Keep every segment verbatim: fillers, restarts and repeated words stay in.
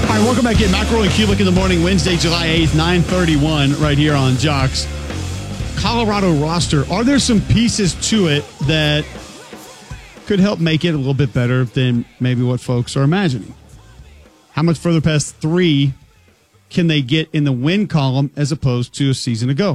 All right, welcome back in. McElroy and Cubic in the morning, Wednesday, July eighth, nine thirty-one, right here on Jocks. Colorado roster. Are there some pieces to it that could help make it a little bit better than maybe what folks are imagining? How much further past three can they get in the win column as opposed to a season ago?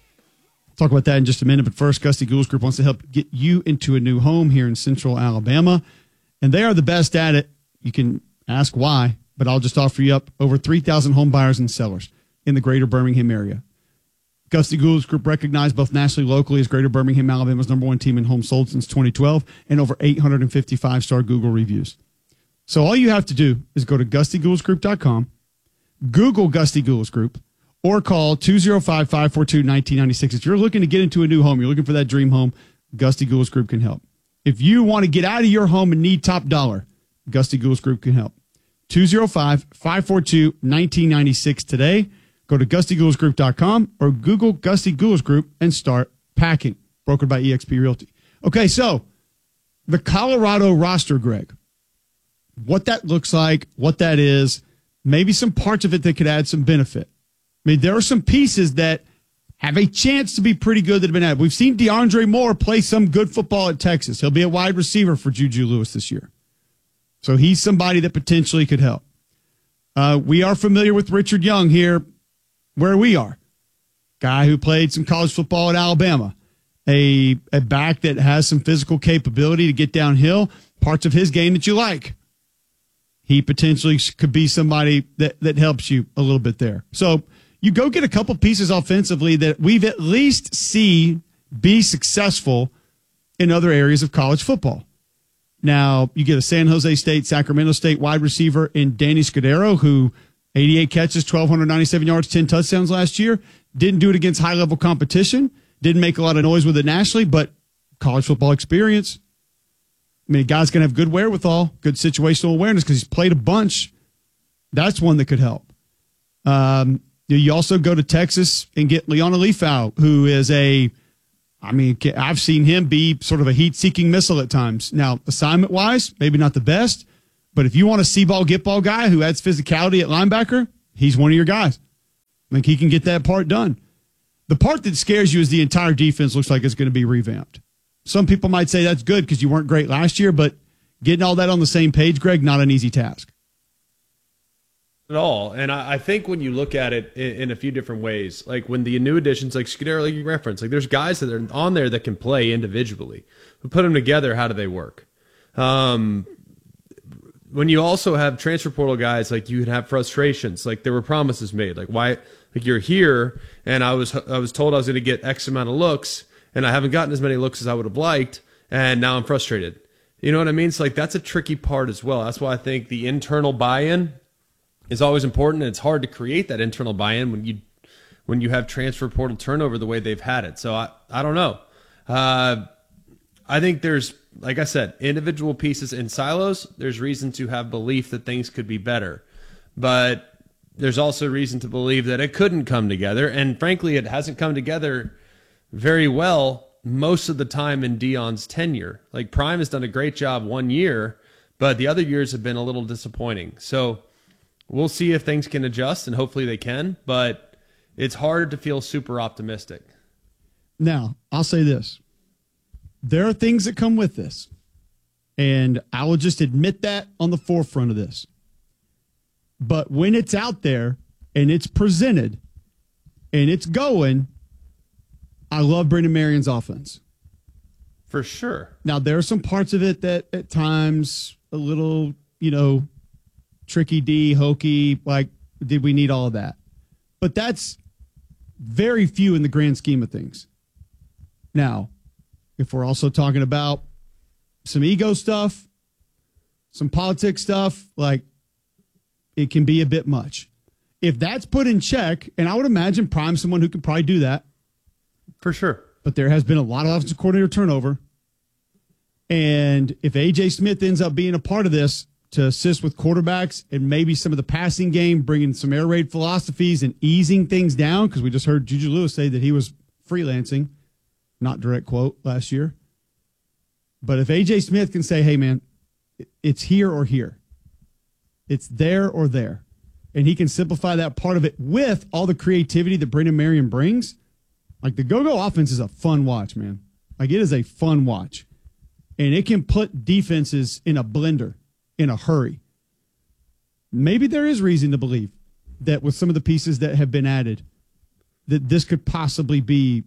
Talk about that in just a minute. But first, Gusty Gould's Group wants to help get you into a new home here in Central Alabama. And they are the best at it. You can ask why, but I'll just offer you up over three thousand home buyers and sellers in the greater Birmingham area. Gusty Gould's Group recognized both nationally and locally as Greater Birmingham, Alabama's number one team in homes sold since twenty twelve and over eight hundred fifty five-star Google reviews. So all you have to do is go to gusty goulds group dot com, Google Gusty Gould's Group, or call two oh five, five four two, one nine nine six. If you're looking to get into a new home, you're looking for that dream home, Gusty Gould's Group can help. If you want to get out of your home and need top dollar, Gusty Gould's Group can help. two oh five, five four two, one nine nine six today. Go to gusty goulds group dot com or Google Gusty Gould's Group and start packing. Brokered by eXp Realty. Okay, so the Colorado roster, Greg, what that looks like, what that is, maybe some parts of it that could add some benefit. I mean, there are some pieces that have a chance to be pretty good that have been added. We've seen DeAndre Moore play some good football at Texas. He'll be a wide receiver for Juju Lewis this year. So he's somebody that potentially could help. Uh, we are familiar with Richard Young here where we are. Guy who played some college football at Alabama. A, a back that has some physical capability to get downhill. Parts of his game that you like. He potentially could be somebody that, that helps you a little bit there. So you go get a couple pieces offensively that we've at least seen be successful in other areas of college football. Now, you get a San Jose State, Sacramento State wide receiver in Danny Scudero, who eighty-eight catches, one thousand two hundred ninety-seven yards, ten touchdowns last year. Didn't do it against high-level competition. Didn't make a lot of noise with it nationally, but college football experience. I mean, a guy's going to have good wherewithal, good situational awareness because he's played a bunch. That's one that could help. Um, you also go to Texas and get Leon Alifau, who is a, I mean, I've seen him be sort of a heat-seeking missile at times. Now, assignment-wise, maybe not the best, but if you want a see-ball, get-ball guy who adds physicality at linebacker, he's one of your guys. I think he can get that part done. The part that scares you is the entire defense looks like it's going to be revamped. Some people might say that's good because you weren't great last year, but getting all that on the same page, Greg, not an easy task. At all. And I, I think when you look at it in, in a few different ways, like when the new additions, like Scudero, like you referenced, like there's guys that are on there that can play individually. We put them together, how do they work? Um, when you also have transfer portal guys, like you can have frustrations, like there were promises made, like why, like you're here, and I was I was told I was going to get X amount of looks, and I haven't gotten as many looks as I would have liked, and now I'm frustrated. You know what I mean? So like that's a tricky part as well. That's why I think the internal buy-in is always important, and it's hard to create that internal buy-in when you when you have transfer portal turnover the way they've had it. So I, I don't know. Uh, I think there's, like I said, individual pieces in silos. There's reason to have belief that things could be better. But there's also reason to believe that it couldn't come together. And frankly, it hasn't come together very well most of the time in Deion's tenure. Like Prime has done a great job one year, but the other years have been a little disappointing. So we'll see if things can adjust, and hopefully they can, but it's hard to feel super optimistic. Now, I'll say this. There are things that come with this, and I will just admit that on the forefront of this. But when it's out there and it's presented and it's going, I love Brendan Marion's offense. For sure. Now, there are some parts of it that at times a little, you know, tricky D, hokey, like, did we need all of that? But that's very few in the grand scheme of things. Now, if we're also talking about some ego stuff, some politics stuff, like, it can be a bit much. If that's put in check, and I would imagine Prime's someone who could probably do that. For sure. But there has been a lot of offensive coordinator turnover. And if A J Smith ends up being a part of this to assist with quarterbacks and maybe some of the passing game, bringing some air raid philosophies and easing things down, because we just heard Juju Lewis say that he was freelancing, not direct quote, last year. But if A J Smith can say, hey, man, it's here or here. It's there or there. and he can simplify that part of it with all the creativity that Brendan Marion brings, like the go-go offense is a fun watch, man. Like it is a fun watch. And it can put defenses in a blender in a hurry. Maybe there is reason to believe that with some of the pieces that have been added, that this could possibly be,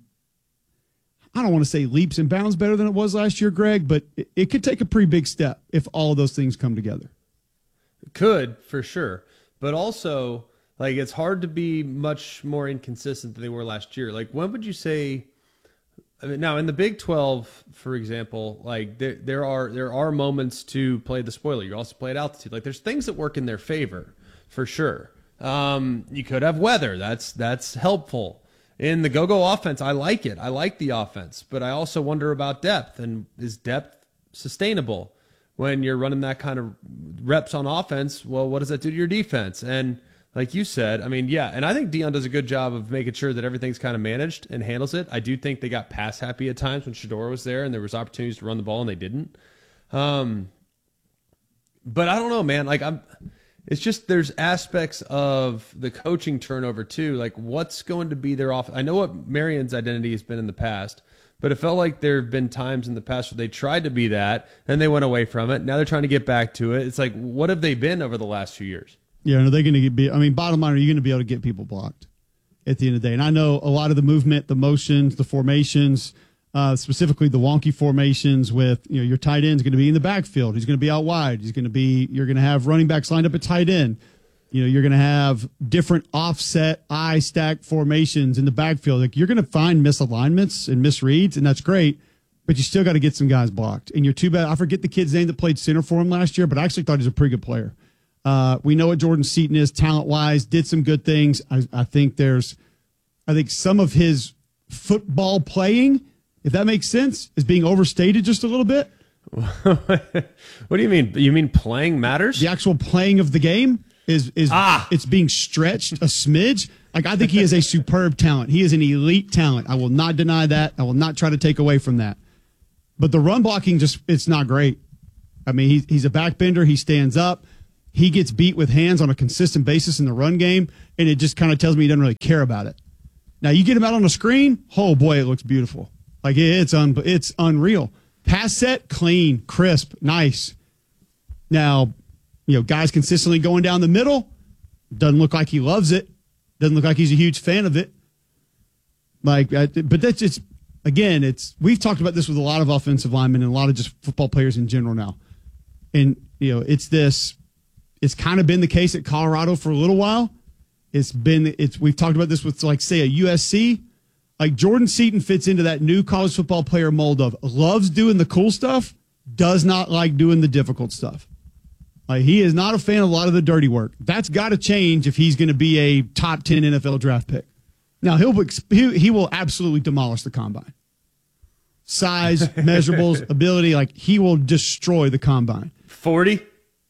I don't want to say leaps and bounds better than it was last year, Greg, but it, it could take a pretty big step if all of those things come together. It could, for sure. But also, like, it's hard to be much more inconsistent than they were last year. Like, when would you say, I mean, now in the Big twelve, for example, like there, there are there are moments to play the spoiler. You also play at altitude. Like there's things that work in their favor, for sure. Um, you could have weather. That's that's helpful. In the go-go offense, I like it. I like the offense, but I also wonder about depth. And is depth sustainable when you're running that kind of reps on offense? Well, what does that do to your defense? And like you said, I mean, yeah, and I think Dion does a good job of making sure that everything's kind of managed and handles it. I do think they got pass happy at times when Shedeur was there and there was opportunities to run the ball and they didn't. Um, but I don't know, man. Like I'm, it's just there's aspects of the coaching turnover too. Like what's going to be their off? I know what Marion's identity has been in the past, but it felt like there have been times in the past where they tried to be that and they went away from it. Now they're trying to get back to it. It's like, what have they been over the last few years? Yeah, and are they going to be, I mean, bottom line, are you going to be able to get people blocked at the end of the day? And I know a lot of the movement, the motions, the formations, uh, specifically the wonky formations with, you know, your tight end is going to be in the backfield. He's going to be out wide. He's going to be, you're going to have running backs lined up at tight end. You know, you're going to have different offset eye stack formations in the backfield. Like you're going to find misalignments and misreads, and that's great, but you still got to get some guys blocked. And you're too bad. I forget the kid's name that played center for him last year, but I actually thought he was a pretty good player. Uh, we know what Jordan Seaton is talent-wise, did some good things. I, I think there's, I think some of his football playing, if that makes sense, is being overstated just a little bit. What do you mean? You mean playing matters? The actual playing of the game is, is ah. it's being stretched a smidge. Like, I think he is a superb talent. He is an elite talent. I will not deny that. I will not try to take away from that. But the run blocking, just it's not great. I mean, he, he's a backbender. He stands up. He gets beat with hands on a consistent basis in the run game, and it just kind of tells me he doesn't really care about it. Now, you get him out on the screen, oh, boy, it looks beautiful. Like, it's un- it's unreal. Pass set, clean, crisp, nice. Now, you know, guys consistently going down the middle, doesn't look like he loves it. Doesn't look like he's a huge fan of it. Like, but that's just, again, it's we've talked about this with a lot of offensive linemen and a lot of just football players in general now. And, you know, it's this... It's kind of been the case at Colorado for a little while. It's been, it's, we've talked about this with, like, say, a U S C. Like, Jordan Seaton fits into that new college football player mold of loves doing the cool stuff, does not like doing the difficult stuff. Like, he is not a fan of a lot of the dirty work. That's got to change if he's going to be a top ten N F L draft pick. Now, he'll he, he will absolutely demolish the combine. Size, measurables, ability, like, he will destroy the combine. forty?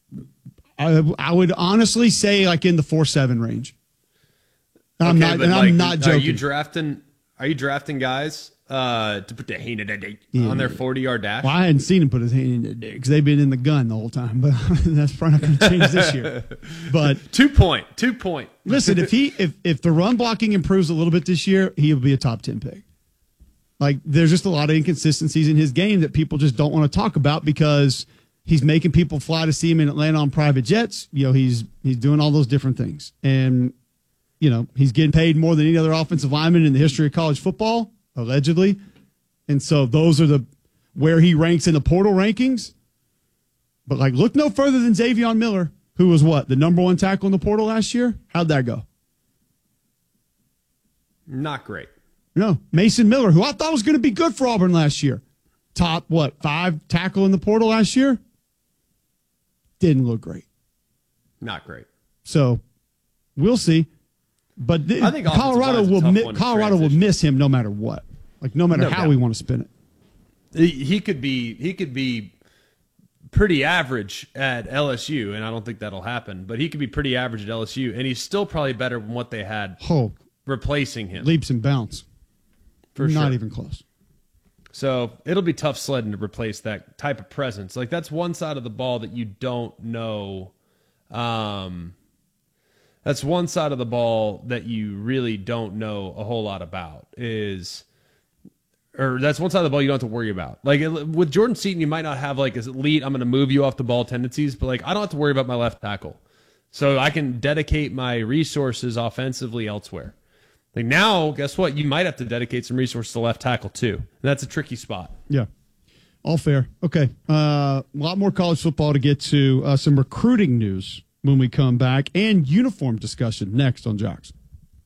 I, I would honestly say like in the four seven range. And I'm okay, not, but and like, I'm not joking. Are you drafting? Are you drafting guys uh, to put the hand in the yeah. on their forty yard dash? Well, I hadn't seen him put his hand in the dick because they've been in the gun the whole time. But that's probably not going to change this year. But two point, two point. Listen, if he if if the run blocking improves a little bit this year, he'll be a top ten pick. Like there's just a lot of inconsistencies in his game that people just don't want to talk about because he's making people fly to see him in Atlanta on private jets. You know, he's he's doing all those different things. And, you know, he's getting paid more than any other offensive lineman in the history of college football, allegedly. And so those are the where he ranks in the portal rankings. But, like, look no further than Xavion Miller, who was what, the number one tackle in the portal last year? How'd that go? Not great. No, Mason Miller, who I thought was going to be good for Auburn last year. Top, what, five tackle in the portal last year? Didn't look great. Not great. So we'll see. But th- I think Colorado will mi- Colorado will miss him no matter what. Like no matter no how doubt. we want to spin it. He, he could be he could be pretty average at L S U, and I don't think that'll happen. But he could be pretty average at L S U, and he's still probably better than what they had oh, replacing him. Leaps and bounds. For Not sure. even close. So it'll be tough sledding to replace that type of presence. Like that's one side of the ball that you don't know. Um, That's one side of the ball that you really don't know a whole lot about is, or that's one side of the ball you don't have to worry about. Like with Jordan Seaton, you might not have like as elite, I'm going to move you off the ball tendencies, but like I don't have to worry about my left tackle. So I can dedicate my resources offensively elsewhere. Like now, guess what? You might have to dedicate some resources to left tackle too. And that's a tricky spot. Yeah. All fair. Okay. Uh, a lot more college football to get to. Uh, some recruiting news when we come back and uniform discussion next on Jocks.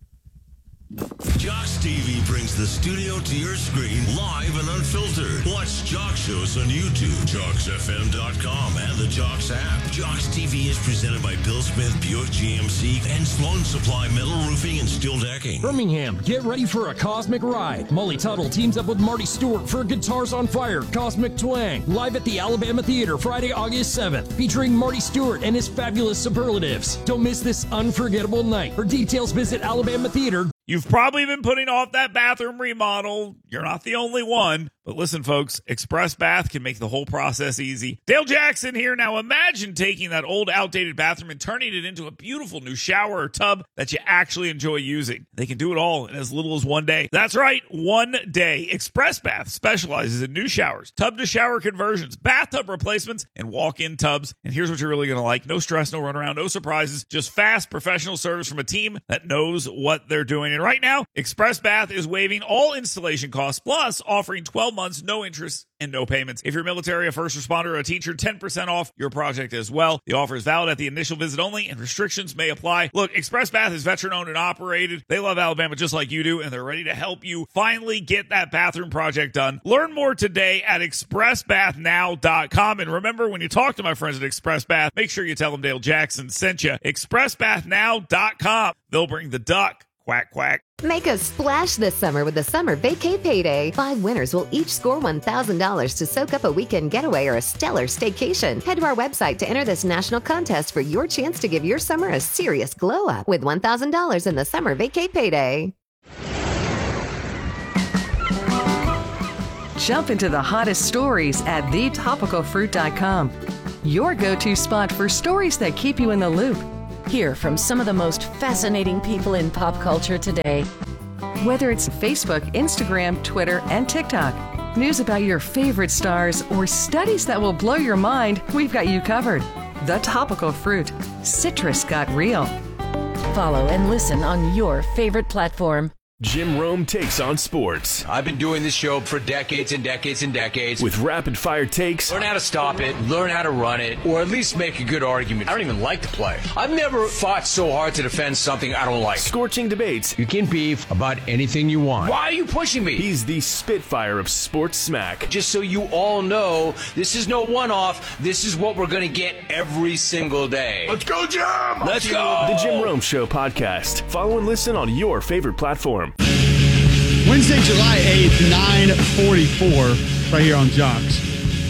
Jocks T V brings the studio to your screen live and unfiltered. Watch Jocks shows on YouTube, Jocks F M dot com, and the Jocks app. Jocks T V is presented by Bill Smith Buick G M C and Sloan Supply Metal Roofing and Steel Decking. Birmingham, get ready for a cosmic ride. Molly Tuttle teams up with Marty Stewart for Guitars on Fire, Cosmic Twang, live at the Alabama Theater Friday, August seventh, featuring Marty Stewart and his fabulous superlatives. Don't miss this unforgettable night. For details, visit Alabama Theater. You've probably been putting off that bathroom remodel. You're not the only one. But listen, folks, Express Bath can make the whole process easy. Dale Jackson here. Now imagine taking that old, outdated bathroom and turning it into a beautiful new shower or tub that you actually enjoy using. They can do it all in as little as one day. That's right, one day. Express Bath specializes in new showers, tub-to-shower conversions, bathtub replacements, and walk-in tubs. And here's what you're really going to like. No stress, no runaround, no surprises. Just fast, professional service from a team that knows what they're doing. And right now, Express Bath is waiving all installation costs, plus offering twelve months, no interest, and no payments. If you're military, a first responder, or a teacher, ten percent off your project as well. The offer is valid at the initial visit only, and restrictions may apply. Look, Express Bath is veteran-owned and operated. They love Alabama just like you do, and they're ready to help you finally get that bathroom project done. Learn more today at express bath now dot com. And remember, when you talk to my friends at Express Bath, make sure you tell them Dale Jackson sent you. express bath now dot com. They'll bring the duck. Quack, quack. Make a splash this summer with the Summer Vacay Payday. Five winners will each score one thousand dollars to soak up a weekend getaway or a stellar staycation. Head to our website to enter this national contest for your chance to give your summer a serious glow up with one thousand dollars in the Summer Vacay Payday. Jump into the hottest stories at the topical fruit dot com. Your go-to spot for stories that keep you in the loop. Hear from some of the most fascinating people in pop culture today. Whether it's Facebook, Instagram, Twitter, and TikTok, news about your favorite stars, or studies that will blow your mind, we've got you covered. The Topical Fruit. Citrus got real. Follow and listen on your favorite platform. Jim Rome takes on sports. I've been doing this show for decades and decades and decades. With rapid-fire takes. Learn how to stop it, learn how to run it, or at least make a good argument. I don't even like to play. I've never fought so hard to defend something I don't like. Scorching debates. You can beef about anything you want. Why are you pushing me? He's the Spitfire of sports smack. Just so you all know, this is no one-off. This is what we're going to get every single day. Let's go, Jim! Let's go! The Jim Rome Show podcast. Follow and listen on your favorite platform. Wednesday, July eighth, nine forty-four, right here on Jocks.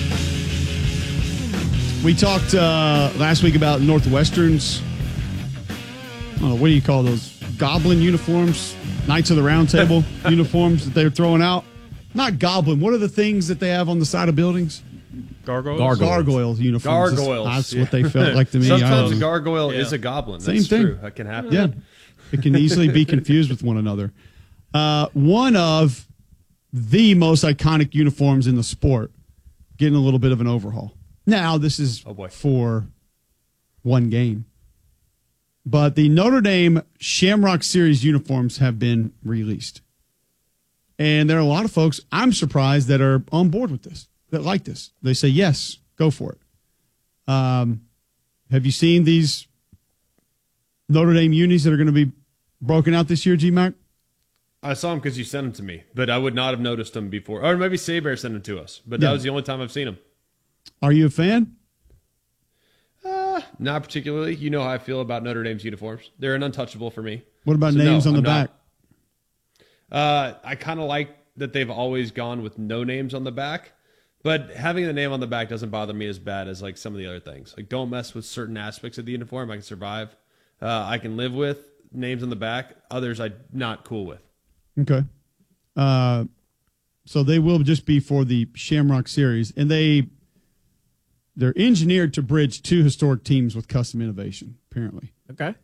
We talked uh, last week about Northwestern's, I don't know, what do you call those? Goblin uniforms? Knights of the Round Table uniforms that they're throwing out? Not goblin. What are the things that they have on the side of buildings? Gargoyles? Gargoyles. Gargoyles uniforms. Gargoyles. That's yeah. what they felt like to me. Sometimes a gargoyle yeah. is a goblin. Same That's thing. True. That can happen. Yeah. It can easily be confused with one another. Uh, one of the most iconic uniforms in the sport getting a little bit of an overhaul. Now, this is oh boy. for one game. But the Notre Dame Shamrock Series uniforms have been released. And there are a lot of folks, I'm surprised, that are on board with this, that like this. They say, yes, go for it. Um, have you seen these Notre Dame unis that are going to be broken out this year, G-Mac? I saw them because you sent them to me, but I would not have noticed them before. Or maybe Saber sent them to us, but Yeah. that was the only time I've seen them. Are you a fan? Uh, not particularly. You know how I feel about Notre Dame's uniforms. They're an untouchable for me. What about So, names no, on the I'm back? not. Uh, I kind of like that they've always gone with no names on the back, but having the name on the back doesn't bother me as bad as like some of the other things. Like, don't mess with certain aspects of the uniform. I can survive. Uh, I can live with names on the back. Others I'm not cool with. Okay. Uh, so they will just be for the Shamrock Series, and they they're engineered to bridge two historic teams with custom innovation. Apparently, Okay.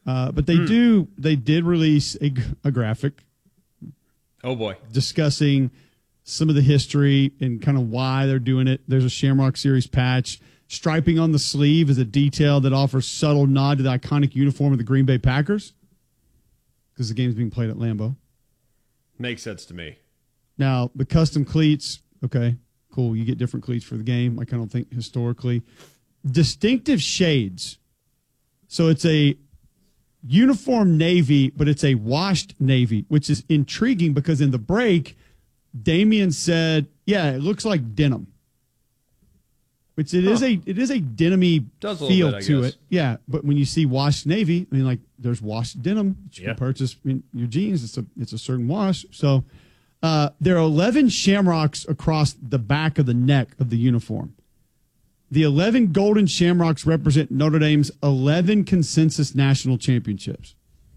Uh, but they mm. do. They did release a, a graphic. Oh boy, discussing some of the history and kind of why they're doing it. There's a Shamrock Series patch. Striping on the sleeve is a detail that offers subtle nod to the iconic uniform of the Green Bay Packers, because the game's being played at Lambeau. Makes sense to me. Now the custom cleats. Okay, cool. You get different cleats for the game. Like I don't think historically. Distinctive shades. So it's a uniform navy, but it's a washed navy, which is intriguing because in the break, Damian said, yeah, it looks like denim. Which it huh. is a it is a denim-y feel bit, to guess. it. Yeah, but when you see washed navy, I mean, like there's washed denim that you yeah. can purchase in your jeans. It's a it's a certain wash. So uh, there are eleven shamrocks across the back of the neck of the uniform. The eleven golden shamrocks represent Notre Dame's eleven consensus national championships.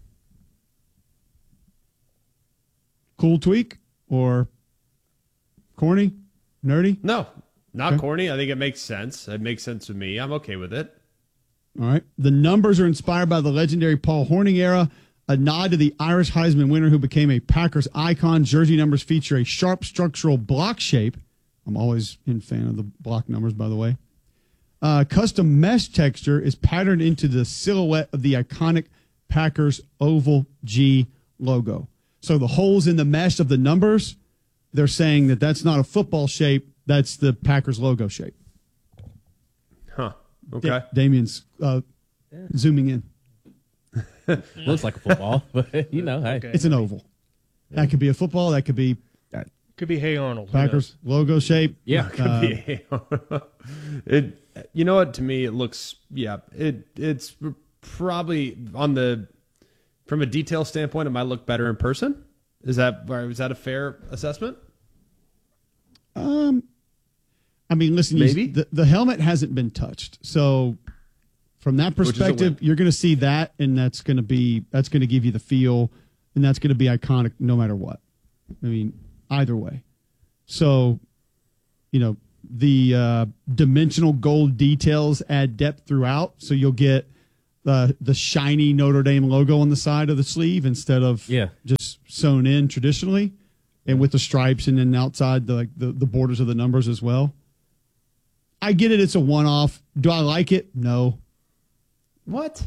Cool tweak or corny, nerdy? No, not okay. corny. I think it makes sense. It makes sense to me. I'm okay with it. All right. The numbers are inspired by the legendary Paul Hornung era, a nod to the Irish Heisman winner who became a Packers icon. Jersey numbers feature a sharp structural block shape. I'm always in fan of the block numbers, by the way. Uh, custom mesh texture is patterned into the silhouette of the iconic Packers Oval G logo. So the holes in the mesh of the numbers, they're saying that that's not a football shape. That's the Packers logo shape. Huh. Okay. Da- Damian's uh, yeah. zooming in. Looks like a football, but you know, hey. Okay. It's an oval. Yeah. That could be a football. That could be that. Could be Hey Arnold. Packers logo shape. Yeah, could uh, be Hey Arnold. It. You know what? To me, it looks. Yeah. It. It's probably on the. From a detail standpoint, it might look better in person. Is that is that a fair assessment? Um, I mean, listen, maybe you, the the helmet hasn't been touched, so from that perspective, you're going to see that, and that's going to be that's going to give you the feel, and that's going to be iconic no matter what. I mean, either way. So, you know, the uh, dimensional gold details add depth throughout, so you'll get the the shiny Notre Dame logo on the side of the sleeve instead of yeah. just sewn in traditionally, and with the stripes and then outside the, like the the borders of the numbers as well. I get it; it's a one-off. Do I like it? No. What?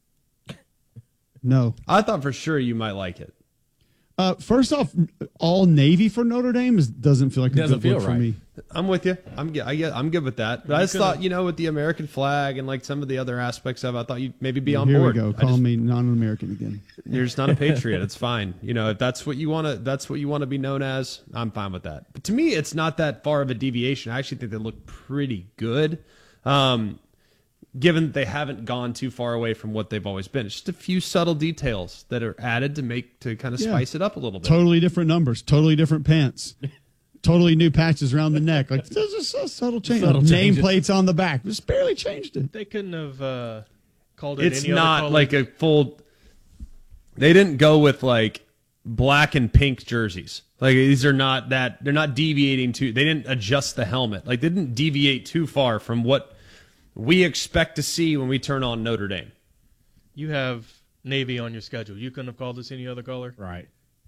No. I thought for sure you might like it. Uh, first off, all navy for Notre Dame is, doesn't feel like a doesn't good look feel for right. me. I'm with you. I'm good. I get. I'm good with that. But I just thought, you know, with the American flag and like some of the other aspects of it, I thought you'd maybe be on Here board. Here we go. Call just, me non-American again. You're just not a patriot. It's fine. You know, if that's what you want to, that's what you want to be known as. I'm fine with that. But to me, it's not that far of a deviation. I actually think they look pretty good. Um, given that they haven't gone too far away from what they've always been. It's just a few subtle details that are added to make to kind of yeah. spice it up a little bit. Totally different numbers, totally different pants, totally new patches around the neck. Like there's just a subtle change. Subtle nameplates on the back. Just barely changed it. They couldn't have uh, called it it's any not other like a full. They didn't go with like black and pink jerseys. Like these are not that. They're not deviating too. They didn't adjust the helmet. Like they didn't deviate too far from what we expect to see when we turn on Notre Dame. You have navy on your schedule. You couldn't have called this any other color? Right.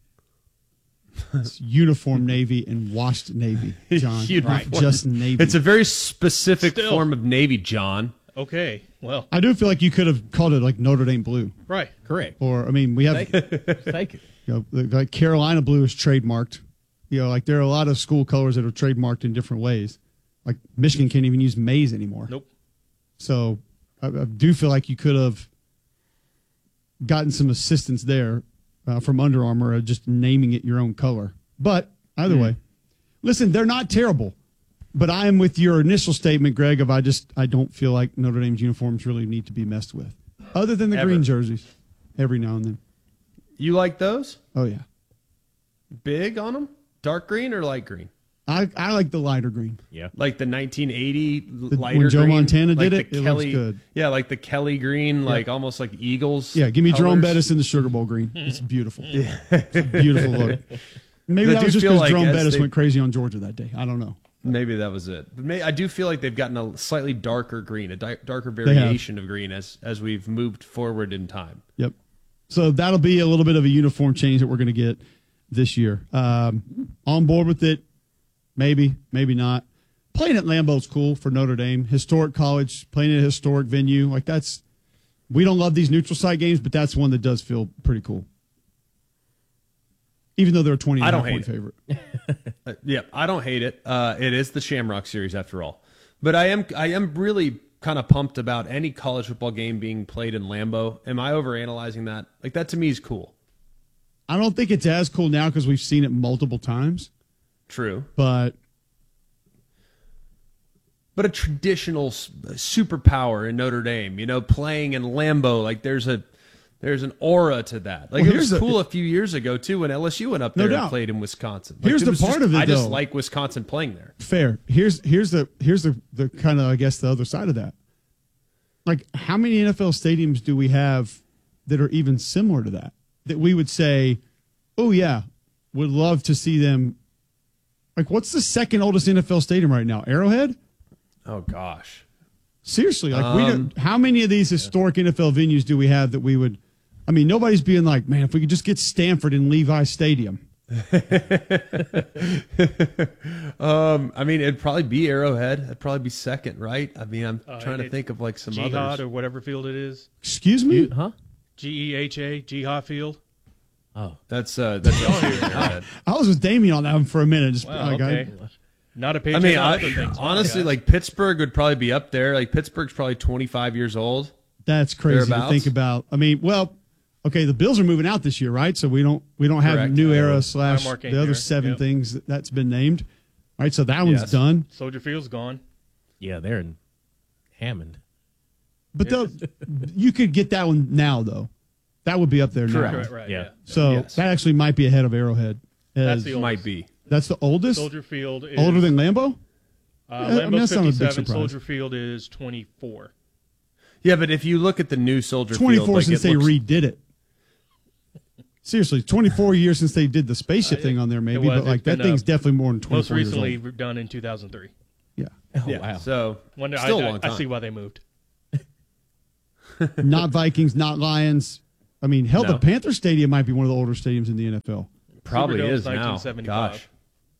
It's uniform navy and washed navy, John. Right. Just navy. It's a very specific Still. form of navy, John. Okay, well. I do feel like you could have called it like Notre Dame blue. Right. Correct. Or, I mean, we have... Take it. Take it. You know, like Carolina blue is trademarked. You know, like there are a lot of school colors that are trademarked in different ways. Like Michigan can't even use maize anymore. Nope. So I, I do feel like you could have gotten some assistance there uh, from Under Armour, uh, just naming it your own color. But either mm. way, listen, they're not terrible. But I am with your initial statement, Greg, of I just I don't feel like Notre Dame's uniforms really need to be messed with, other than the Ever. green jerseys every now and then. You like those? Oh yeah, big on them, dark green or light green? I, I like the lighter green. Yeah. Like the nineteen eighty the, lighter when Joe green. Montana like did it, it Kelly, looks good. Yeah, like the Kelly green, yeah. like almost like Eagles. Yeah, give me colors. Jerome Bettis in the Sugar Bowl green. It's beautiful. Yeah. It's a beautiful look. Maybe I that was do just feel because like Jerome as Bettis they- went crazy on Georgia that day. I don't know. Maybe that was it. But may, I do feel like they've gotten a slightly darker green, a di- darker variation of green as as we've moved forward in time. Yep. So that'll be a little bit of a uniform change that we're going to get this year. Um, on board with it? Maybe, maybe not. Playing at Lambeau's cool for Notre Dame. Historic college, playing at a historic venue. Like that's, we don't love these neutral site games, but that's one that does feel pretty cool. Even though they're a twenty and a half point favorite. uh, yeah, I don't hate it. Uh, it is the Shamrock Series after all. But I am I am really kind of pumped about any college football game being played in Lambeau. Am I overanalyzing that? Like that to me is cool. I don't think it's as cool now because we've seen it multiple times. True. But but a traditional superpower in Notre Dame, you know, playing in Lambeau, like there's a There's an aura to that. Like well, it was a, cool a few years ago too when L S U went up there no and played in Wisconsin. Like, here's the part just, of it. I though. just like Wisconsin playing there. Fair. Here's here's the here's the the kind of I guess the other side of that. Like how many N F L stadiums do we have that are even similar to that? That we would say, oh yeah, would love to see them. Like what's the second oldest N F L stadium right now? Arrowhead? Oh gosh. Seriously, like um, we don't. How many of these historic N F L venues do we have that we would? I mean, nobody's being like, man, if we could just get Stanford in Levi Stadium. um, I mean, it'd probably be Arrowhead. It'd probably be second, right? I mean, I'm uh, trying to think of like some Jihad others. or whatever field it is. Excuse me? You, huh? G E H A, Jihad Field. Oh, that's uh, that's Arrowhead. I was with Damien on that one for a minute. Just wow, like, okay. I, Not a Patriot. I mean, I, things, honestly, like Pittsburgh would probably be up there. Like Pittsburgh's probably twenty-five years old. That's crazy to think about. I mean, well, okay, the Bills are moving out this year, right? So we don't we don't have Correct. New Era Uh, slash the other there. seven yep. things that, that's been named. All right, so that one's Yes. done. Soldier Field's gone. Yeah, they're in Hammond. But the, you could get that one now, though. That would be up there Correct. now. Right, right, Yeah. yeah. So Yes. that actually might be ahead of Arrowhead. That's As- the oldest. Might be. that's the oldest? Soldier Field is Older than Lambeau? uh, I mean, Lambeau's that's not a big fifty-seven. surprise. Soldier Field is twenty-four. Yeah, but if you look at the new Soldier twenty-four Field, like, since it they looks, redid it. Seriously, twenty-four years since they did the spaceship Uh, thing on there, it maybe, was. but like It's that been, thing's uh, definitely more than Most twenty-four years recently old. done in two thousand three. Yeah. Oh, yeah, wow. So Wonder, still I, a long I, time. I see why they moved. Not Vikings, not Lions. I mean, hell, No. the Panther Stadium might be one of the older stadiums in the N F L. Probably Superdome's is now. nineteen seventy-five. Gosh,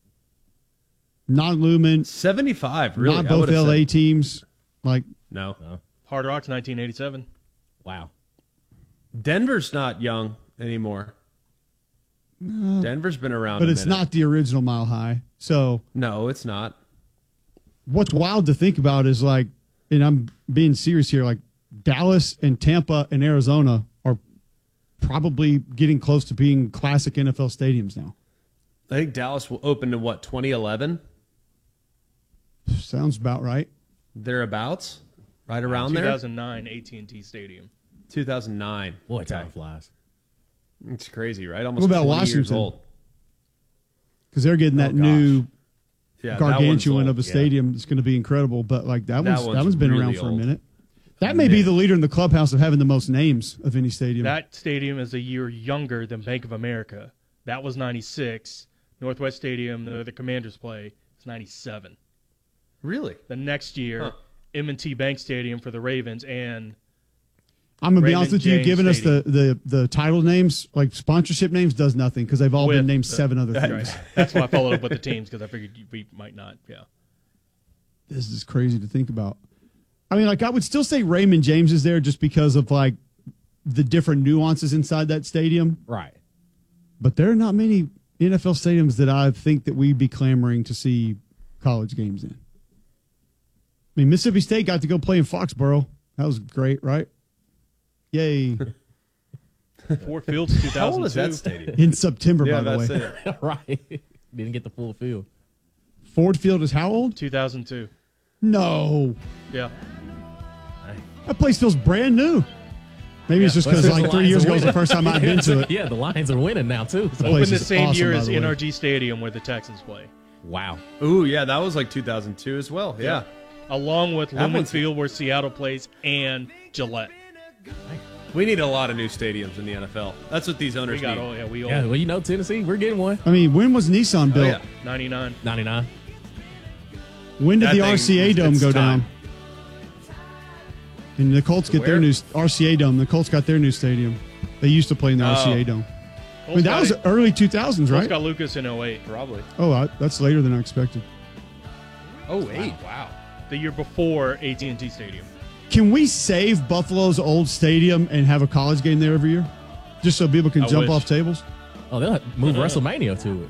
Not Lumen, seventy-five. Really? not I both would've L A said- teams. Like, No. Hard Rock's nineteen eighty-seven. Wow. Denver's not young anymore. Denver's been around, but a it's minute. not the original Mile High. So No, it's not. what's wild to think about is like, and I'm being serious here, like Dallas and Tampa and Arizona are probably getting close to being classic N F L stadiums now. I think Dallas will open in what, twenty eleven? Sounds about right. Thereabouts, right around there. two thousand nine A T and T Stadium. two thousand nine. Boy, time flies. It's crazy, right? Almost What about twenty years Washington? old. Because they're getting that Oh, gosh. new Yeah, that one's gargantuan old. of a Yeah. stadium that's going to be incredible. But like that, That one's, that one's one's been really around for old. a minute. That may be the leader in the clubhouse of having the most names of any stadium. That stadium is a year younger than Bank of America. That was ninety-six. Northwest Stadium, the, the Commanders play, is ninety-seven. Really? The next year, Huh. M and T Bank Stadium for the Ravens and I'm gonna be Raymond honest with you, James giving us Stadium. the, the the title names, like sponsorship names, does nothing because they've all With been named the- seven other Right. things. That's why I followed up with the teams because I figured we might not. Yeah. This is crazy to think about. I mean, like I would still say Raymond James is there just because of like the different nuances inside that stadium. Right. But there are not many N F L stadiums that I think that we'd be clamoring to see college games in. I mean, Mississippi State got to go play in Foxborough. That was great, right? Yay. Ford Field's two thousand two. How old is that stadium? In September, Yeah, by the way. that's it. Right. Didn't get the full field. Ford Field is how old? two thousand two. No. Yeah. That place feels brand new. Maybe it's Yeah. just because The like three Lions years are ago was the winning. first time I've been to it. Yeah, the Lions are winning now, too. So. place Opened the is same awesome, year by as the way. N R G Stadium where the Texans play. Wow. Ooh, yeah, that was like two thousand two as well. Yeah. Along with That Lumen one's- Field where Seattle plays and Gillette. We need a lot of new stadiums in the N F L. That's what these owners We got need. all, yeah, we all Yeah, well, you know, Tennessee, we're getting one. I mean, when was Nissan Oh, built? yeah. ninety-nine. ninety-nine. When did That the thing R C A is- Dome it's go time. down? And the Colts get Where? their new R C A Dome. The Colts got their new stadium. They used to play in the Oh. R C A Dome. I mean, that got was it. early two thousands, Colts right? got Lucas in oh eight. Probably. Oh, I, that's later than I expected. Oh, eight. Wow. The year before A T and T Stadium. Can we save Buffalo's old stadium and have a college game there every year? Just so people can I jump wish. off tables? Oh, they'll move WrestleMania to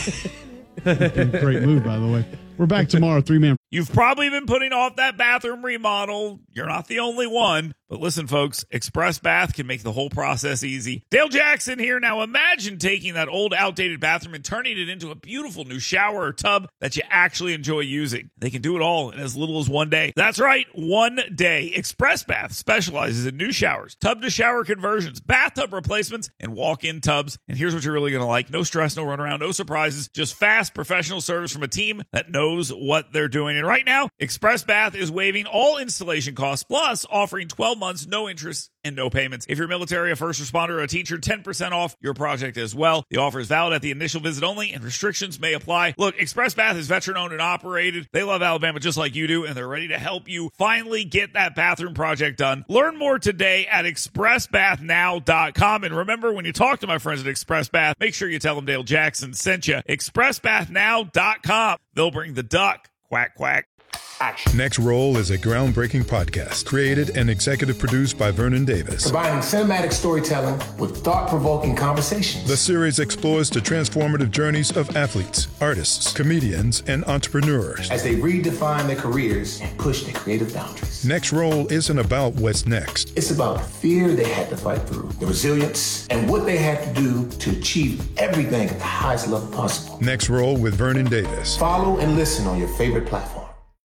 it. Great move, by the way. We're back tomorrow, three-man. You've probably been putting off that bathroom remodel. You're not the only one. But listen, folks, Express Bath can make the whole process easy. Dale Jackson here. Now imagine taking that old outdated bathroom and turning it into a beautiful new shower or tub that you actually enjoy using. They can do it all in as little as one day. That's right, one day. Express Bath specializes in new showers, tub-to-shower conversions, bathtub replacements, and walk-in tubs. And here's what you're really going to like. No stress, no runaround, no surprises, just fast professional service from a team that knows what they're doing. And right now, Express Bath is waiving all installation costs, plus offering twelve months, no interest, and no payments. If you're military, a first responder, or a teacher, ten percent off your project as well. The offer is valid at the initial visit only, and restrictions may apply. Look, Express Bath is veteran-owned and operated. They love Alabama just like you do, and they're ready to help you finally get that bathroom project done. Learn more today at express bath now dot com. And remember, when you talk to my friends at Express Bath, make sure you tell them Dale Jackson sent you. express bath now dot com. They'll bring the duck. Quack, quack. Action. Next Roll is a groundbreaking podcast created and executive produced by Vernon Davis. Combining cinematic storytelling with thought-provoking conversations. The series explores the transformative journeys of athletes, artists, comedians, and entrepreneurs as they redefine their careers and push their creative boundaries. Next Roll isn't about what's next. It's about the fear they had to fight through, the resilience, and what they had to do to achieve everything at the highest level possible. Next Roll with Vernon Davis. Follow and listen on your favorite platform.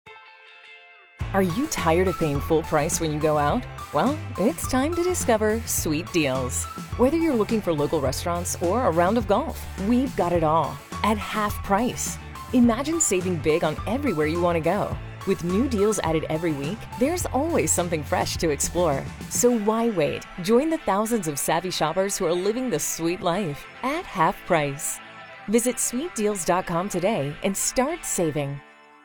Are you tired of paying full price when you go out? Well, it's time to discover Sweet Deals. Whether you're looking for local restaurants or a round of golf, we've got it all at half price. Imagine saving big on everywhere you want to go. With new deals added every week, there's always something fresh to explore. So why wait? Join the thousands of savvy shoppers who are living the sweet life at half price. Visit sweet deals dot com today and start saving.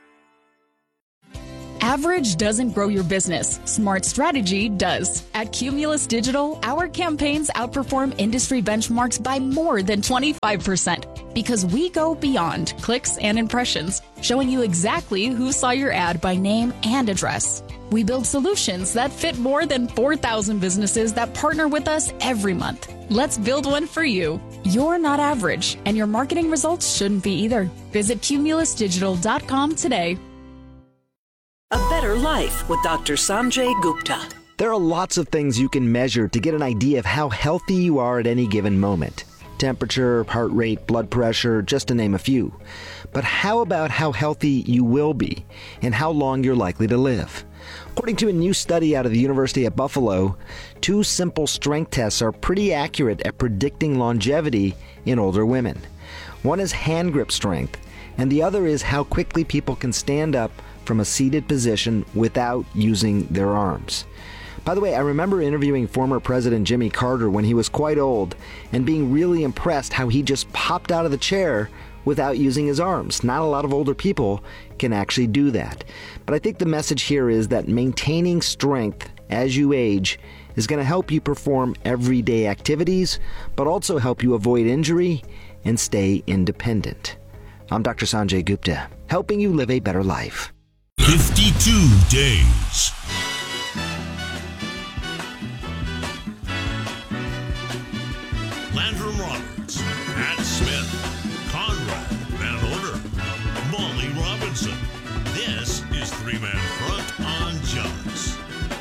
Average doesn't grow your business. Smart strategy does. At Cumulus Digital, our campaigns outperform industry benchmarks by more than twenty-five percent because we go beyond clicks and impressions, showing you exactly who saw your ad by name and address. We build solutions that fit more than four thousand businesses that partner with us every month. Let's build one for you. You're not average, and your marketing results shouldn't be either. Visit cumulus digital dot com today. A Better Life with Doctor Sanjay Gupta. There are lots of things you can measure to get an idea of how healthy you are at any given moment. Temperature, heart rate, blood pressure, just to name a few. But how about how healthy you will be and how long you're likely to live? According to a new study out of the University of Buffalo, two simple strength tests are pretty accurate at predicting longevity in older women. One is hand grip strength, and the other is how quickly people can stand up from a seated position without using their arms. By the way, I remember interviewing former President Jimmy Carter when he was quite old and being really impressed how he just popped out of the chair without using his arms. Not a lot of older people can actually do that. But I think the message here is that maintaining strength as you age is going to help you perform everyday activities, but also help you avoid injury and stay independent. I'm Doctor Sanjay Gupta, helping you live a better life. fifty-two days. Landrum Roberts, Pat Smith, Conrad Van Order, Molly Robinson. This is Three Man Front on Jocks.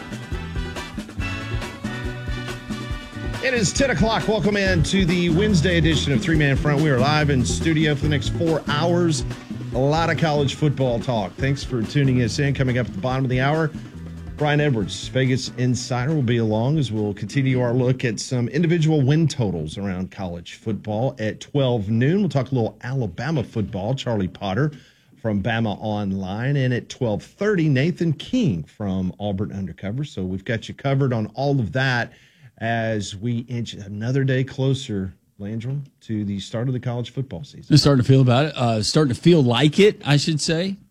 It is ten o'clock. Welcome in to the Wednesday edition of Three Man Front. We are live in studio for the next four hours. A lot of college football talk. Thanks for tuning us in. Coming up at the bottom of the hour, Brian Edwards, Vegas Insider, will be along as we'll continue our look at some individual win totals around college football at twelve noon. We'll talk a little Alabama football. Charlie Potter from Bama Online. And at twelve thirty, Nathan King from Auburn Undercover. So we've got you covered on all of that as we inch another day closer, Landrum, to the start of the college football season. It's starting to feel about it. Uh, starting to feel like it, I should say.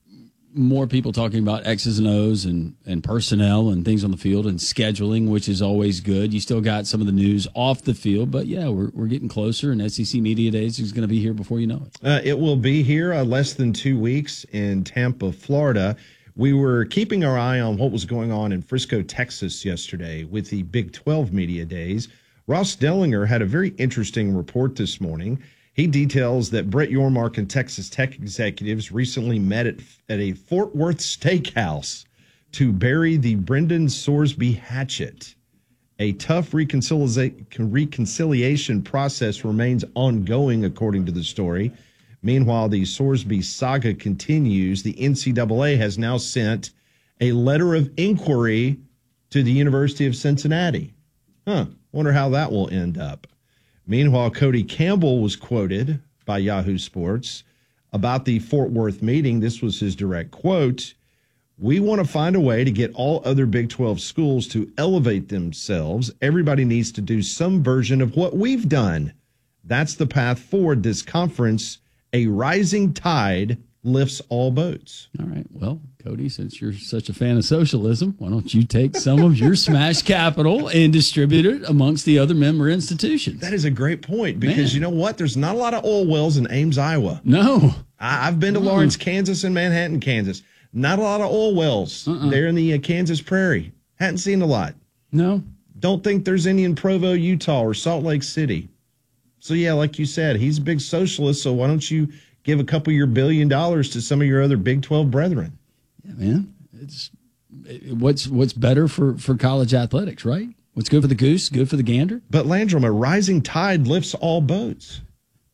more people talking about X's and O's and, and personnel and things on the field and scheduling, which is always good. You still got some of the news off the field, but yeah, we're we're getting closer, and S E C Media Days is going to be here before you know it. Uh, it will be here uh, less than two weeks in Tampa, Florida. We were keeping our eye on what was going on in Frisco, Texas yesterday with the Big twelve Media Days. Ross Dellinger had a very interesting report this morning. He details that Brett Yormark and Texas Tech executives recently met at, at a Fort Worth steakhouse to bury the Brendan Sorsby hatchet. A tough reconcilia- reconciliation process remains ongoing, according to the story. Meanwhile, the Sorsby saga continues. The N C double A has now sent a letter of inquiry to the University of Cincinnati. Huh. Wonder how that will end up. Meanwhile, Cody Campbell was quoted by Yahoo Sports about the Fort Worth meeting. This was his direct quote. We want to find a way to get all other Big twelve schools to elevate themselves. Everybody needs to do some version of what we've done. That's the path forward this conference. A rising tide lifts all boats. All right. Well, Cody, since you're such a fan of socialism, why don't you take some of your smash capital and distribute it amongst the other member institutions? That is a great point because Man. you know what? There's not a lot of oil wells in Ames, Iowa. No. I, I've been to Mm. Lawrence, Kansas, and Manhattan, Kansas. Not a lot of oil wells Uh-uh. there in the uh, Kansas Prairie. Hadn't seen a lot. No. Don't think there's any in Provo, Utah, or Salt Lake City. So, yeah, like you said, he's a big socialist, so why don't you give a couple of your billion dollars to some of your other Big twelve brethren? Yeah, man. It's it, what's what's better for, for college athletics, right? What's good for the goose, good for the gander? But, Landrum, a rising tide lifts all boats.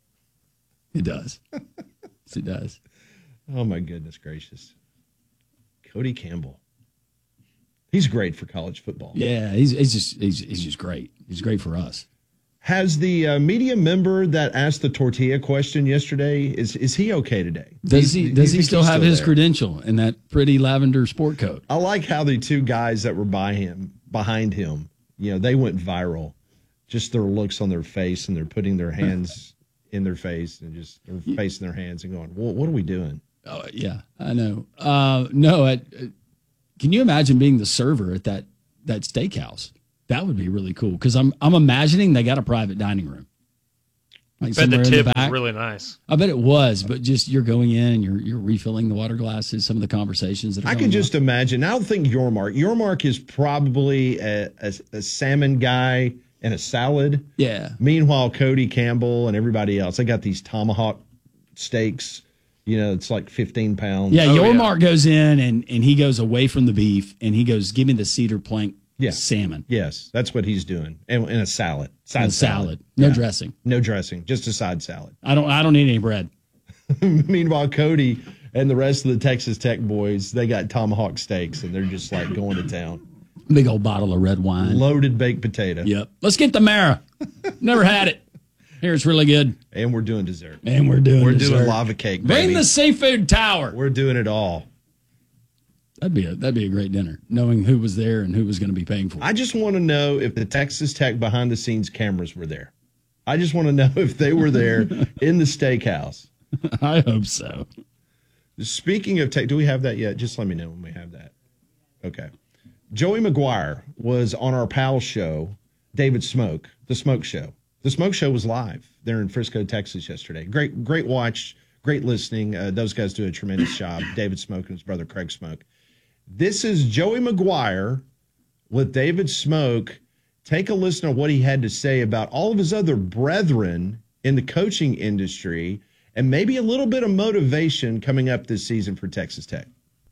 It does. Yes, it does. Oh, my goodness gracious. Cody Campbell. He's great for college football. Yeah, he's, he's just he's, he's just great. He's great for us. Has the uh, media member that asked the tortilla question yesterday, is is he okay today? Does he does he think still he's have his there? credential in that pretty lavender sport coat? I like how the two guys that were by him, behind him, you know, they went viral. Just their looks on their face, and they're putting their hands in their face and just their face in their hands and going, well, what are we doing? Oh, yeah, I know. Uh, no, I, uh, can you imagine being the server at that that steakhouse? That would be really cool because I'm I'm imagining they got a private dining room. Like I bet the somewhere in tip the back. was really nice. I bet it was, but just you're going in and you're you're refilling the water glasses. Some of the conversations that are I going can just on. imagine. I don't think Yormark. Yormark is probably a, a, a salmon guy and a salad. Yeah. Meanwhile, Cody Campbell and everybody else, they got these tomahawk steaks. You know, it's like fifteen pounds. Yeah, Oh, Yormark goes in and and he goes away from the beef and he goes, give me the cedar plank Yeah. salmon. Yes, that's what he's doing. And, and a salad. Side And a salad. No dressing. No dressing. Just a side salad. I don't I don't need any bread. Meanwhile, Cody and the rest of the Texas Tech boys, they got tomahawk steaks and they're just like going to town. Big old bottle of red wine. Loaded baked potato. Yep. Let's get the Mara. Never had it. Here, it's really good. And we're doing dessert. And we're doing We're dessert. doing lava cake, Bring baby. the seafood tower. We're doing it all. That'd be a that'd be a great dinner, knowing who was there and who was going to be paying for it. I just want to know if the Texas Tech behind the scenes cameras were there. I just want to know if they were there in the steakhouse. I hope so. Speaking of tech, do we have that yet? Just let me know when we have that. Okay. Joey McGuire was on our pal show, David Smoke, The Smoke Show. The Smoke Show was live there in Frisco, Texas yesterday. Great, great watch, great listening. Uh, those guys do a tremendous job. David Smoke and his brother Craig Smoke. This is Joey McGuire with David Smoke. Take a listen to what he had to say about all of his other brethren in the coaching industry and maybe a little bit of motivation coming up this season for Texas Tech.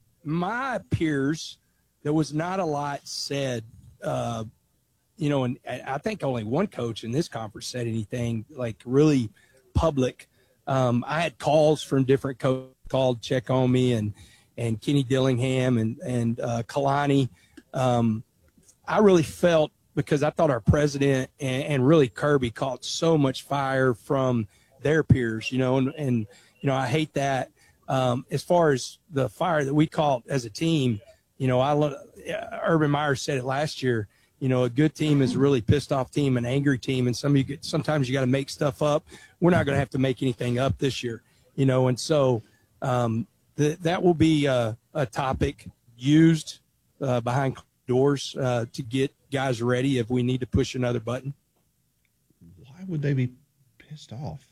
My peers, there was not a lot said, uh, you know, and I think only one coach in this conference said anything like really public. Um, I had calls from different coaches called check on me, and and Kenny Dillingham and and uh, Kalani. Um, I really felt, because I thought our president and, and really Kirby caught so much fire from their peers, you know, and, and you know, I hate that. Um, as far as the fire that we caught as a team, you know, I lo- Urban Meyer said it last year. You know, a good team is a really pissed off team, an angry team, and some of you get, sometimes you got to make stuff up. We're not going to have to make anything up this year, you know, and so um, that that will be a, a topic used uh, behind doors uh, to get guys ready if we need to push another button. Why would they be pissed off?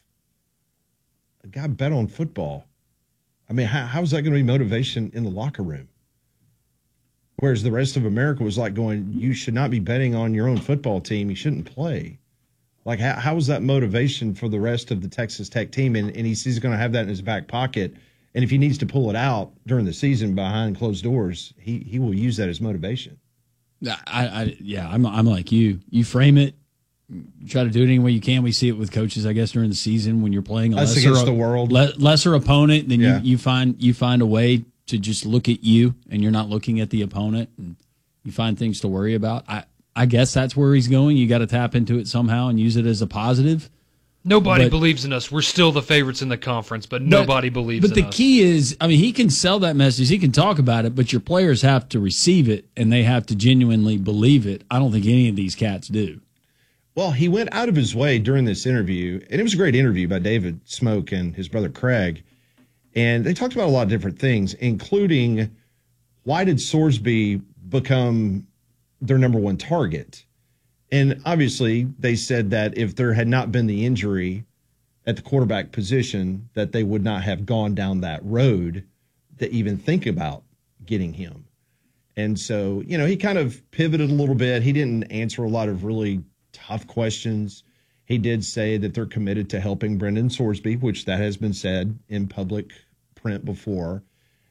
A guy bet on football. I mean, how, how is that going to be motivation in the locker room? Whereas the rest of America was like going, you should not be betting on your own football team. You shouldn't play. Like, how, how is that motivation for the rest of the Texas Tech team? And, and he's, he's going to have that in his back pocket. And if he needs to pull it out during the season behind closed doors, he, he will use that as motivation. I, I, yeah, I'm, I'm like you. You frame it, try to do it any way you can. We see it with coaches, I guess, during the season when you're playing a That's lesser, against the world. Le, lesser opponent. Then Yeah. you, you find you find a way to just look at you, and you're not looking at the opponent, and you find things to worry about. I, I guess that's where he's going. You got to tap into it somehow and use it as a positive. Nobody But- believes in us. We're still the favorites in the conference, but nobody believes But in the us. key is, I mean, he can sell that message, he can talk about it, but your players have to receive it, and they have to genuinely believe it. I don't think any of these cats do. Well, he went out of his way during this interview, and it was a great interview by David Smoke and his brother Craig. And they talked about a lot of different things, including why did Sorsby become their number one target? And obviously, they said that if there had not been the injury at the quarterback position, that they would not have gone down that road to even think about getting him. And so, you know, he kind of pivoted a little bit. He didn't answer a lot of really tough questions. He did say that they're committed to helping Brendan Sorsby, which that has been said in public print before.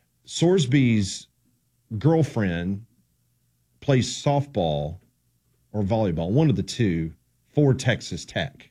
Sorsby's girlfriend plays softball or volleyball, one of the two, for Texas Tech.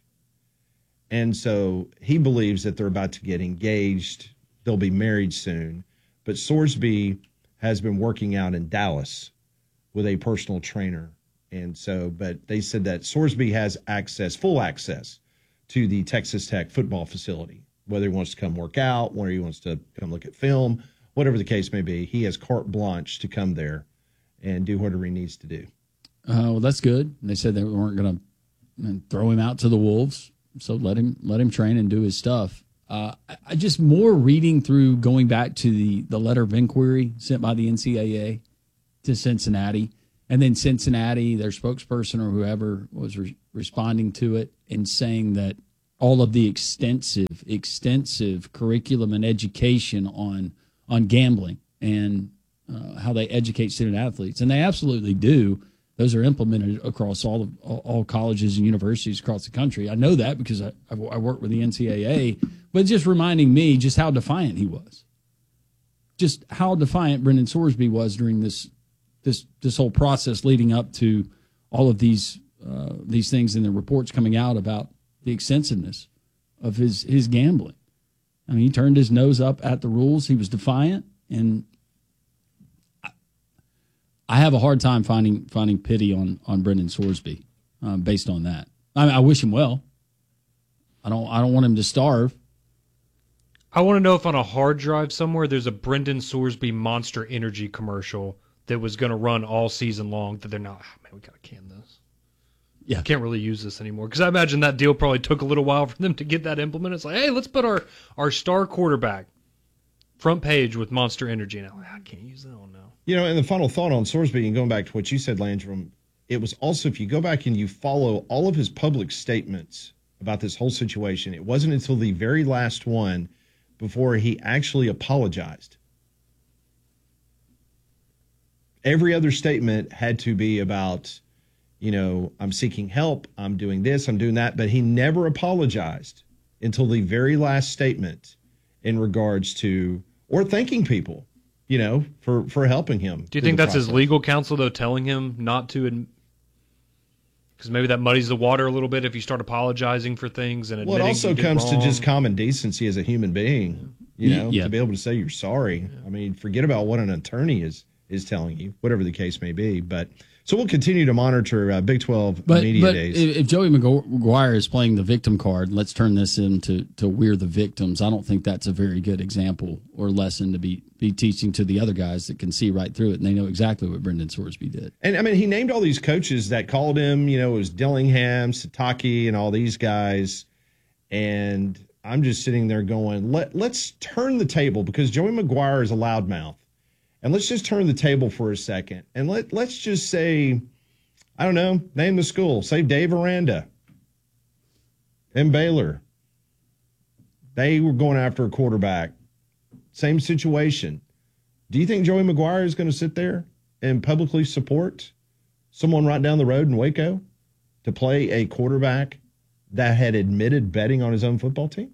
And so he believes that they're about to get engaged. They'll be married soon. But Sorsby has been working out in Dallas with a personal trainer. And so, but they said that Sorsby has access, full access to the Texas Tech football facility, whether he wants to come work out, whether he wants to come look at film, whatever the case may be. He has carte blanche to come there and do whatever he needs to do. Uh, well, that's good. They said they weren't going to throw him out to the wolves, so let him let him train and do his stuff. Uh, I, I just more reading through, going back to the, the letter of inquiry sent by the N C double A to Cincinnati, and then Cincinnati, their spokesperson or whoever was re- responding to it and saying that all of the extensive, extensive curriculum and education on on gambling and uh, how they educate student athletes, and they absolutely do. Those are implemented across all of all, all colleges and universities across the country. I know that because I, I, I work with the N C double A, but just reminding me just how defiant he was, just how defiant Brendan Sorsby was during this this this whole process leading up to all of these uh, these things and the reports coming out about the extensiveness of his his gambling. I mean, he turned his nose up at the rules. He was defiant, and I have a hard time finding finding pity on on Brendan Sorsby um, based on that. I mean, I wish him well. I don't I don't want him to starve. I want to know if on a hard drive somewhere there's a Brendan Sorsby Monster Energy commercial that was going to run all season long that they're not, oh, man, we got to can this. Yeah. Can't really use this anymore. Because I imagine that deal probably took a little while for them to get that implemented. It's like, hey, let's put our, our star quarterback front page with Monster Energy. And I'm like, I can't use that one now. You know, and the final thought on Sorsby, and going back to what you said, Landrum, it was also, if you go back and you follow all of his public statements about this whole situation, it wasn't until the very last one before he actually apologized. Every other statement had to be about, you know, I'm seeking help, I'm doing this, I'm doing that, but he never apologized until the very last statement in regards to, or thanking people, you know, for, for helping him. Do you think that's his legal counsel, though, telling him not to? Because maybe that muddies the water a little bit if you start apologizing for things and admitting Well, it also you did comes wrong. to just common decency as a human being, you know, Yeah. to be able to say you're sorry. I mean, forget about what an attorney is is telling you, whatever the case may be. But so we'll continue to monitor uh, Big twelve But, media but days. if if Joey McGuire is playing the victim card, let's turn this into to we're the victims. I don't think that's a very good example or lesson to be be teaching to the other guys that can see right through it, and they know exactly what Brendan Sorsby did. And I mean, he named all these coaches that called him, you know, it was Dillingham, Sataki, and all these guys. And I'm just sitting there going, Let, let's turn the table, because Joey McGuire is a loudmouth. And let's just turn the table for a second. And let, let's just say, I don't know, name the school. Say Dave Aranda and Baylor. They were going after a quarterback. Same situation. Do you think Joey McGuire is going to sit there and publicly support someone right down the road in Waco to play a quarterback that had admitted betting on his own football team?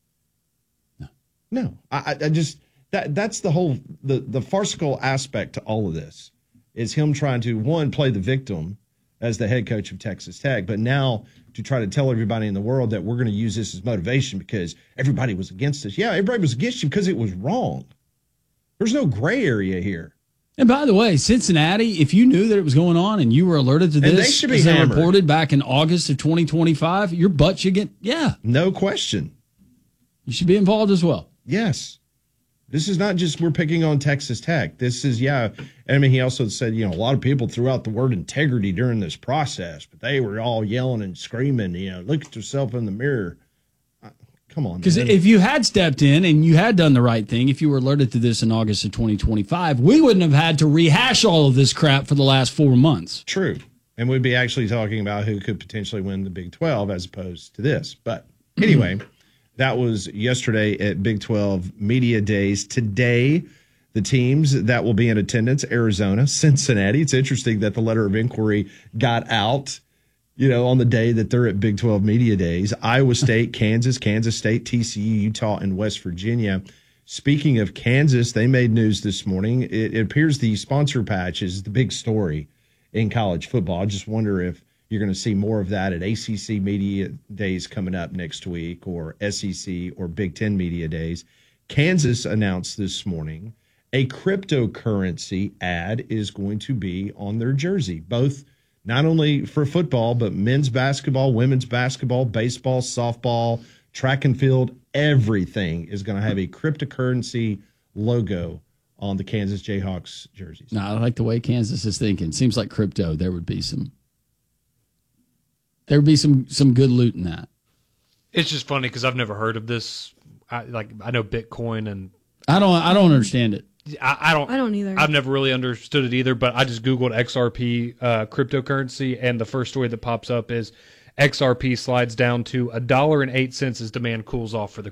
No. No. I, I just, that that's the whole, the, the farcical aspect to all of this is him trying to, one, play the victim as the head coach of Texas Tech, but now to try to tell everybody in the world that we're going to use this as motivation because everybody was against us. Yeah, everybody was against you because it was wrong. There's no gray area here. And by the way, Cincinnati, if you knew that it was going on and you were alerted to And they this, should be as they hammered. reported back in August of twenty twenty-five, your butt should get, yeah. No question. You should be involved as well. Yes. This is not just we're picking on Texas Tech. This is, yeah. I mean, he also said, you know, a lot of people threw out the word integrity during this process, but they were all yelling and screaming, you know, look at yourself in the mirror. Uh, Come on. Because man. if you had stepped in and you had done the right thing, if you were alerted to this in August of twenty twenty-five, we wouldn't have had to rehash all of this crap for the last four months. True. And we'd be actually talking about who could potentially win the Big twelve as opposed to this. But anyway, that was yesterday at Big twelve Media Days. Today, the teams that will be in attendance, Arizona, Cincinnati. It's interesting that the letter of inquiry got out, you know, on the day that they're at Big twelve Media Days. Iowa State, Kansas, Kansas State, T C U, Utah, and West Virginia. Speaking of Kansas, they made news this morning. It, it appears the sponsor patch is the big story in college football. I just wonder if you're going to see more of that at A C C Media Days coming up next week, or S E C or Big Ten Media Days. Kansas announced this morning a cryptocurrency ad is going to be on their jersey, both not only for football, but men's basketball, women's basketball, baseball, softball, track and field. Everything is going to have a cryptocurrency logo on the Kansas Jayhawks jerseys. No, I like the way Kansas is thinking. Seems like crypto, there would be some there would be some some good loot in that. It's just funny because I've never heard of this. I, like I know Bitcoin, and I don't I don't understand it. I, I don't. I don't either. I've never really understood it either. But I just googled X R P uh, cryptocurrency, and the first story that pops up is X R P slides down to a dollar and eight cents as demand cools off for the